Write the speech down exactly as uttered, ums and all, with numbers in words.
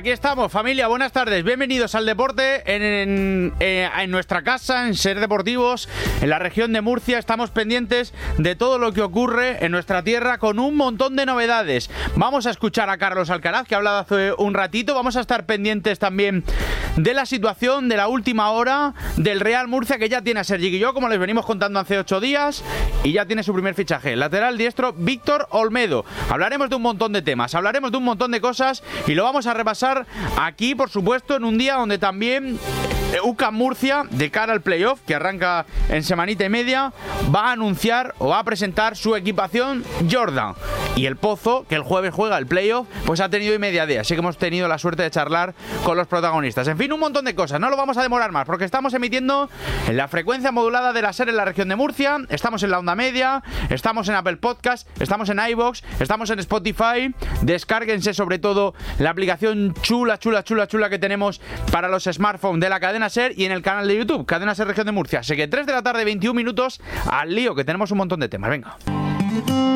Aquí estamos, familia, buenas tardes. Bienvenidos al deporte en, en, en, en nuestra casa, en Ser Deportivos, en la región de Murcia. Estamos pendientes de todo lo que ocurre en nuestra tierra con un montón de novedades. Vamos a escuchar a Carlos Alcaraz, que ha hablado hace un ratito. Vamos a estar pendientes también de la situación de la última hora del Real Murcia, que ya tiene a Sergi Guilló, como les venimos contando hace ocho días, y ya tiene su primer fichaje. Lateral diestro, Víctor Olmedo. Hablaremos de un montón de temas, hablaremos de un montón de cosas y lo vamos a repasar aquí, por supuesto, en un día donde también U C A M Murcia, de cara al playoff, que arranca en semanita y media, va a anunciar o va a presentar su equipación Jordan. Y el Pozo, que el jueves juega el playoff, pues ha tenido y media día. Así que hemos tenido la suerte de charlar con los protagonistas. En fin, un montón de cosas. No lo vamos a demorar más, porque estamos emitiendo en la frecuencia modulada de la SER en la región de Murcia. Estamos en la onda media, estamos en Apple Podcast, estamos en iVoox, estamos en Spotify. Descárguense sobre todo la aplicación chula, chula, chula, chula que tenemos para los smartphones de la cadena SER y en el canal de YouTube, Cadena SER Región de Murcia. Así que tres de la tarde, veintiún minutos, al lío, que tenemos un montón de temas. Venga.